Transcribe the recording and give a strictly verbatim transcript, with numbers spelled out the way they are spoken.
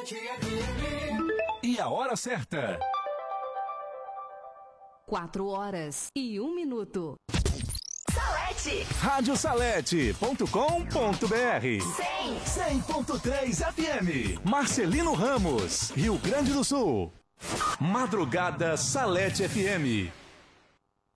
Salete F M. E a hora certa. Quatro horas e um minuto. Salete. rádio salete ponto com ponto br. cem. cem ponto três F M. Marcelino Ramos, Rio Grande do Sul. Madrugada Salete F M.